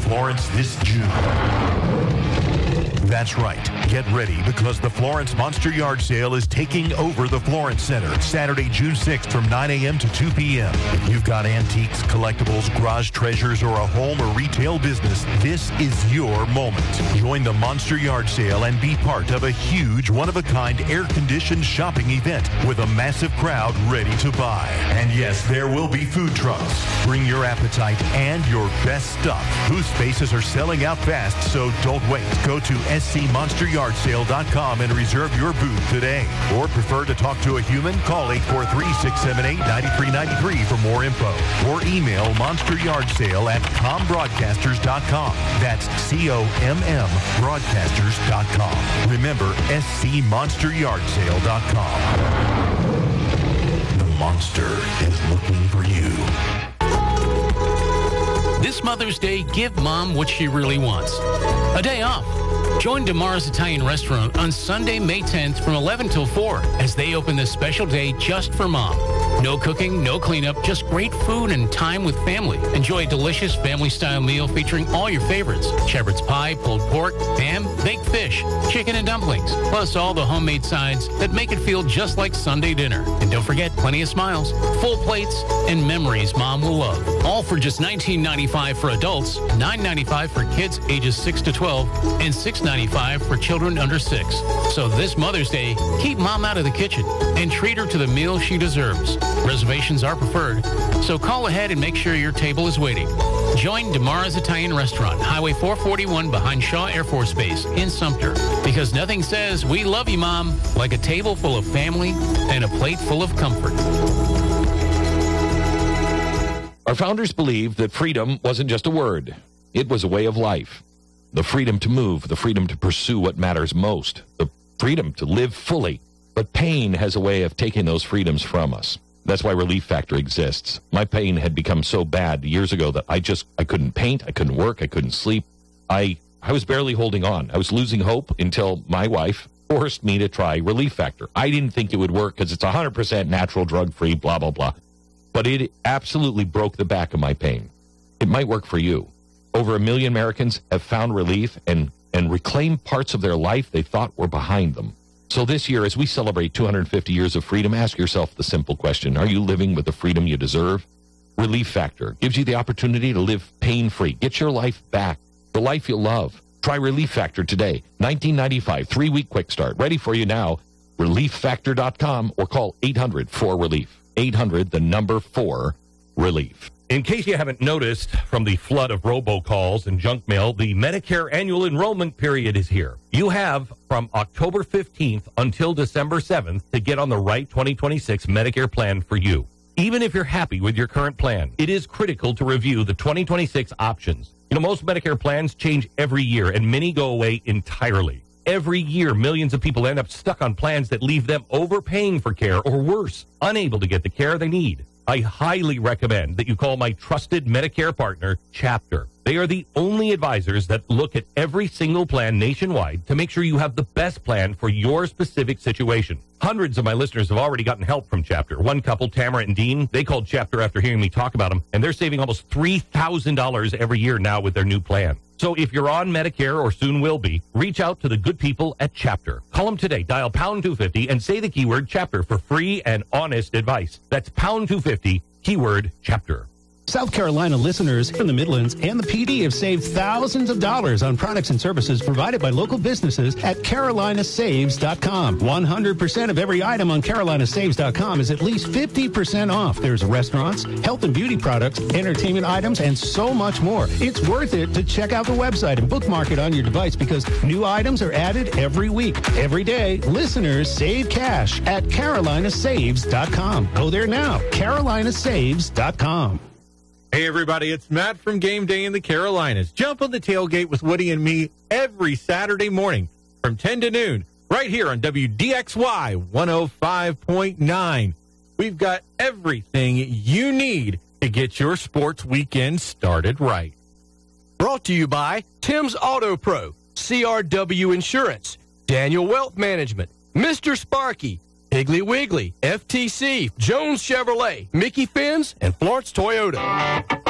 Florence this June. That's right. Get ready because the Florence Monster Yard Sale is taking over the Florence Center Saturday, June 6th from 9 a.m. to 2 p.m. If you've got antiques, collectibles, garage treasures, or a home or retail business, this is your moment. Join the Monster Yard Sale and be part of a huge, one-of-a-kind, air-conditioned shopping event with a massive crowd ready to buy. And yes, there will be food trucks. Bring your appetite and your best stuff. Booth spaces are selling out fast, so don't wait. Go to scmonsteryardsale.com and reserve your booth today. Or prefer to talk to a human? Call 843-678-9393 for more info. Or email monsteryardsale@combroadcasters.com. That's COMM broadcasters.com. Remember, scmonsteryardsale.com. The monster is looking for you. This Mother's Day, give Mom what she really wants. A day off. Join Damara's Italian Restaurant on Sunday, May 10th from 11 till 4 as they open this special day just for Mom. No cooking, no cleanup, just great food and time with family. Enjoy a delicious family-style meal featuring all your favorites. Shepherd's pie, pulled pork, ham, baked fish, chicken and dumplings, plus all the homemade sides that make it feel just like Sunday dinner. And don't forget, plenty of smiles, full plates, and memories Mom will love. All for just $19.95 for adults, $9.95 for kids ages 6 to 12, and $6.95 for children under 6. So this Mother's Day, keep Mom out of the kitchen and treat her to the meal she deserves. Reservations are preferred, so call ahead and make sure your table is waiting. Join Damara's Italian Restaurant, Highway 441 behind Shaw Air Force Base in Sumter. Because nothing says, we love you, Mom, like a table full of family and a plate full of comfort. Our founders believed that freedom wasn't just a word. It was a way of life. The freedom to move, the freedom to pursue what matters most, the freedom to live fully. But pain has a way of taking those freedoms from us. That's why Relief Factor exists. My pain had become so bad years ago that I couldn't paint, I couldn't work, I couldn't sleep. I was barely holding on. I was losing hope until my wife forced me to try Relief Factor. I didn't think it would work because it's 100% natural, drug-free, blah, blah, blah. But it absolutely broke the back of my pain. It might work for you. Over 1 million Americans have found relief and reclaimed parts of their life they thought were behind them. So this year, as we celebrate 250 years of freedom, ask yourself the simple question: are you living with the freedom you deserve? Relief Factor gives you the opportunity to live pain-free. Get your life back, the life you love. Try Relief Factor today. $19.95, 3-week quick start. Ready for you now. ReliefFactor.com or call 800-4RELIEF. 800-4-RELIEF. In case you haven't noticed from the flood of robocalls and junk mail, the Medicare annual enrollment period is here. You have from October 15th until December 7th to get on the right 2026 Medicare plan for you. Even if you're happy with your current plan, it is critical to review the 2026 options. You know, most Medicare plans change every year, and many go away entirely. Every year, millions of people end up stuck on plans that leave them overpaying for care or worse, unable to get the care they need. I highly recommend that you call my trusted Medicare partner, Chapter. They are the only advisors that look at every single plan nationwide to make sure you have the best plan for your specific situation. Hundreds of my listeners have already gotten help from Chapter. One couple, Tamara and Dean, they called Chapter after hearing me talk about them, and they're saving almost $3,000 every year now with their new plan. So if you're on Medicare or soon will be, reach out to the good people at Chapter. Call them today, dial pound 250 and say the keyword Chapter for free and honest advice. That's pound 250, keyword Chapter. South Carolina listeners in the Midlands and the PD have saved thousands of dollars on products and services provided by local businesses at CarolinaSaves.com. 100% of every item on CarolinaSaves.com is at least 50% off. There's restaurants, health and beauty products, entertainment items, and so much more. It's worth it to check out the website and bookmark it on your device because new items are added every week. Every day, listeners save cash at CarolinaSaves.com. Go there now, CarolinaSaves.com. Hey, everybody, it's Matt from Game Day in the Carolinas. Jump on the tailgate with Woody and me every Saturday morning from 10 to noon right here on WDXY 105.9. We've got everything you need to get your sports weekend started right. Brought to you by Tim's Auto Pro, CRW Insurance, Daniel Wealth Management, Mr. Sparky, Piggly Wiggly, FTC, Jones Chevrolet, Mickey Fins, and Florence Toyota.